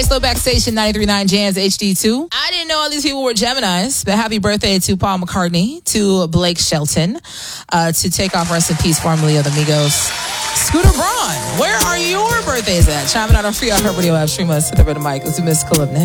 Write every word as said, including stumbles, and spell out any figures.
right, Slowback Station ninety-three point nine Jams H D two. I didn't know all these people were Geminis, but happy birthday to Paul McCartney, to Blake Shelton, uh, to take off rest in peace, formerly of the Migos, Scooter Braun. Where are your birthdays at? Chime in on our free iHeartRadio app. Stream us to the Rhythm Mic. Let's do Miss Kalibna.